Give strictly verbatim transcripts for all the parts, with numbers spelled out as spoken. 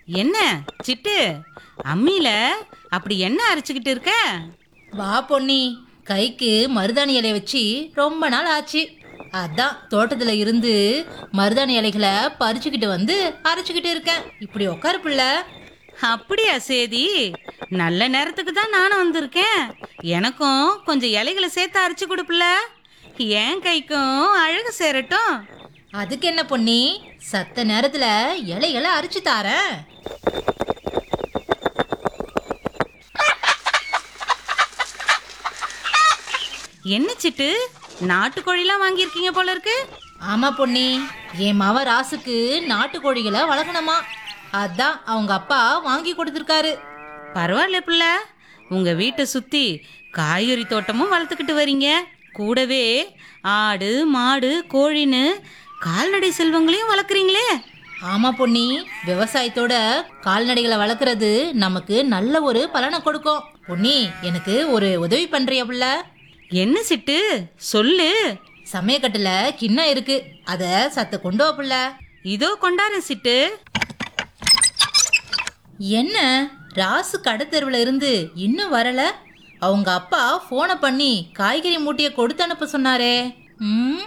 என்ன சிட்டு, அம்மியில அப்படி என்ன அரைச்சுக்கிட்டு இருக்க? வா பொன்னி, கைக்கு மருதாணி இலைய வச்சு ரொம்ப நாள் ஆச்சு. அதான் தோட்டத்துல இருந்து மருதாணி இலைகளை பறிச்சுக்கிட்டு வந்து அரைச்சுக்கிட்டு இருக்கேன். இப்படி உட்காரு புள்ள. அப்படியா சேதி, நல்ல நேரத்துக்கு தான் நானும் வந்திருக்கேன். எனக்கும் கொஞ்சம் இலைகளை சேர்த்து அரைச்சு கொடுப்புல, என் கைக்கும் அழகு சேரட்டும். அதுக்கு என்ன பொன்னி, சத்த நேரத்துல இலைகளை அரைச்சு தாரேன். என்ன சிட்டு, நாட்டுக்கோழிலாம் வாங்கியிருக்கீங்க போல இருக்கு. ஆமா பொன்னி, என் மவ ராசுக்கு நாட்டுக்கோழிகளை வளர்க்கணுமா, அதான் அவங்க அப்பா வாங்கி கொடுத்துருக்காரு. பரவாயில்ல புள்ள, உங்க வீட்டை சுத்தி காய்கறி தோட்டமும் வளர்த்துக்கிட்டு வரீங்க. கூடவே ஆடு மாடு கோழின்னு கால்நடை செல்வங்களையும் வளர்க்குறீங்களே. ஆமா பொன்னி, விவசாயத்தோட கால்நடைகளை வளர்க்குறது நமக்கு நல்ல ஒரு பலனை கொடுக்கும். பொன்னி, எனக்கு ஒரு உதவி பண்றியா புள்ள? என்ன சிட்டு, சொல்லு. சமயக்கட்டுல கிண்ணம் இருக்கு, அத சத்த கொண்டு வா புள்ள. இதோ கொண்டாரன் சிட்டு. என்ன ராசு கடத்தெருவுல இருந்து இன்னும் வரல? அவங்க அப்பா போனை பண்ணி காய்கறி மூட்டைய கொடுத்து அனுப்ப சொன்னாரே. ம்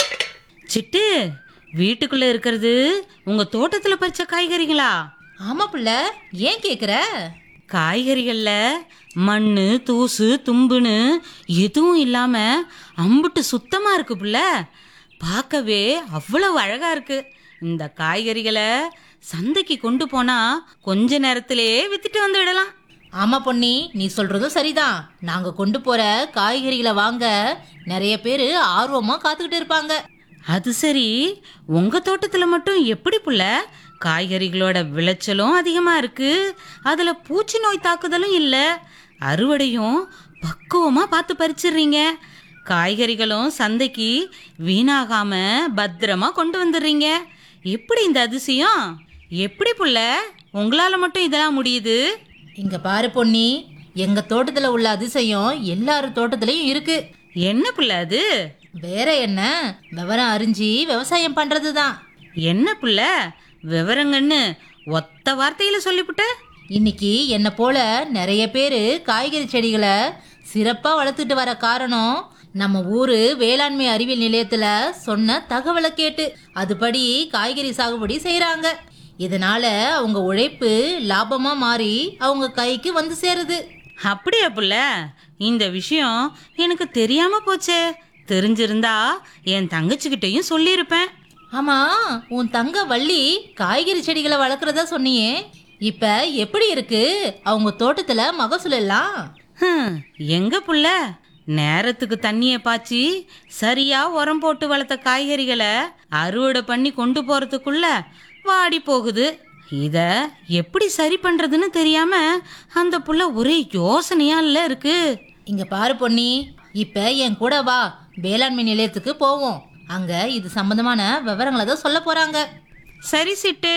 சிட்டு, வீட்டுக்குள்ள இருக்கிறது உங்க தோட்டத்துல பறிச்ச காய்கறிகளா? ஆமா புள்ள, ஏன் கேக்குற? காய்கறிகள்ல மண்ணு தூசு தும்புன்னு எதுவும் இல்லாம அம்புட்டு சுத்தமா இருக்கு புள்ள. பார்க்கவே அவ்வளவு அழகா இருக்கு. இந்த காய்கறிகளை சந்தைக்கு கொண்டு போனா கொஞ்ச நேரத்திலே வித்துட்டு வந்து விடலாம். ஆமா பொன்னி, நீ சொல்றதும் சரிதான். நாங்க கொண்டு போற காய்கறிகளை வாங்க நிறைய பேரு ஆர்வமா காத்துக்கிட்டு இருப்பாங்க. அது சரி, உங்க தோட்டத்துல மட்டும் எப்படி புள்ள காய்கறிகளோட விளைச்சலும் அதிகமா இருக்கு, அதுல பூச்சி நோய் தாக்குதலும் இல்ல, அறுவடையும் பக்குவமா பார்த்து பறிச்சிடுறீங்க, காய்கறிகளும் சந்தைக்கு வீணாகாம பத்திரமா கொண்டு வந்துடுறீங்க. எப்படி இந்த அதிசயம்? எப்படி புள்ள உங்களால மட்டும் இதெல்லாம் முடியுது? இங்க பாரு பொன்னி, எங்க தோட்டத்துல உள்ள அதிசயம் எல்லாரு தோட்டத்திலயும் இருக்கு. என்ன புள்ள அது? வேற என்ன, விவரம் அறிஞ்சு விவசாயம் பண்றதுதான். என்ன புள்ள விவரங்கன்னு ஒத்த வார்த்தையில சொல்லிவிட்ட? இன்னைக்கு என்ன போல நிறைய பேரு காய்கறி செடிகளை சிறப்பா வளர்த்துட்டு வர காரணம் நம்ம ஊரு வேளாண்மை அறிவியல் நிலையத்துல சொன்ன தகவலை கேட்டு அதுபடி காய்கறி சாகுபடி செய்யறாங்க. இதனால அவங்க உழைப்பு லாபமா மாறி அவங்க கைக்கு வந்து சேருது. அப்படியா புள்ள, இந்த விஷயம் எனக்கு தெரியாம போச்சே. தெரிஞ்சிருந்தா என் தங்கச்சிக்கிட்டையும் சொல்லியிருப்பேன். ஆமா, உன் தங்க வள்ளி காய்கறி செடிகளை வளர்க்குறதா சொன்னியே, இப்ப எப்படி இருக்கு அவங்க தோட்டத்துல மகசூல் எல்லாம்? ஹம், எங்க புள்ள, நேரத்துக்கு தண்ணியை பாய்ச்சி சரியா உரம் போட்டு வளர்த்த காய்கறிகளை அறுவடை பண்ணி கொண்டு போறதுக்குள்ள வாடி போகுது. இத எப்படி சரி பண்றதுன்னு தெரியாம அந்த புள்ள ஒரே யோசனையா இல்ல இருக்கு. இங்க பாரு பொன்னி, இப்ப என் கூட வா, வேளாண்மை நிலையத்துக்கு போவோம். அங்க இது சம்பந்தமான விவரங்களை தான் சொல்ல போறாங்க. சரி சிட்டு.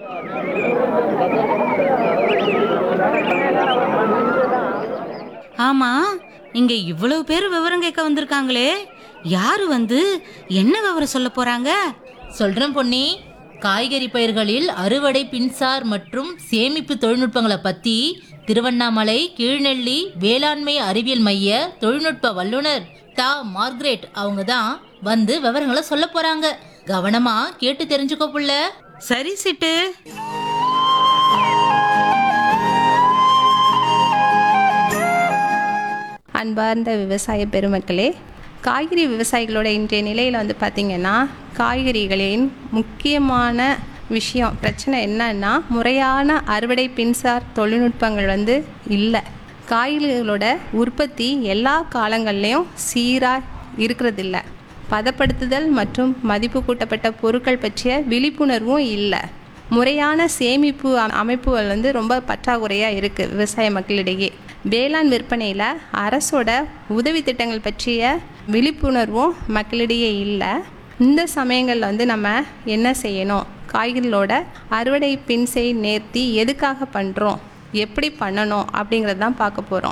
ஆமா, இங்க இவ்வளவு பேர் விவரம் கேட்க வந்திருக்காங்களே, யாரு வந்து என்ன விவரம் சொல்ல போறாங்க? சொல்றேன் பொன்னி, காய்கறி பயிர்களில் அறுவடை பின்சார் மற்றும் சேமிப்பு தொழில்நுட்பங்களை பத்தி திருவண்ணாமலை கீழ்நெல்லி வேளாண்மை அறிவியல் மைய தொழில்நுட்ப வல்லுநர் தா மார்க்ரெட் அவங்க தான் வந்து விவரங்களை சொல்ல போறாங்க. கவனமா கேட்டு தெரிஞ்சுக்கோ புள்ள. சரி சிட்டு. அன்பார்ந்த விவசாய பெருமக்களே, காய்கறி விவசாயிகளோட இன்றைய நிலையில் வந்து பார்த்திங்கன்னா காய்கறிகளின் முக்கியமான விஷயம் பிரச்சனை என்னன்னா முறையான அறுவடை பின்சார் தொழில்நுட்பங்கள் வந்து இல்லை. காய்கறிகளோட உற்பத்தி எல்லா காலங்கள்லேயும் சீராக இருக்கிறதில்ல. பதப்படுத்துதல் மற்றும் மதிப்பு கூட்டப்பட்ட பொருட்கள் பற்றிய விழிப்புணர்வும் இல்லை. முறையான சேமிப்பு அமைப்புகள் வந்து ரொம்ப பற்றாக்குறையாக இருக்குது விவசாய மக்களிடையே. வேளாண் விற்பனையில் அரசோட உதவி திட்டங்கள் பற்றிய விழிப்புணர்வும் மக்களிடையே இல்லை. இந்த சமயங்களில் வந்து நம்ம என்ன செய்யணும், காய்கறிகளோட அறுவடை பின்செய் நேர்த்தி எதுக்காக பண்ணுறோம், எப்படி பண்ணணும் அப்படிங்கிறது தான் பார்க்க போகிறோம்.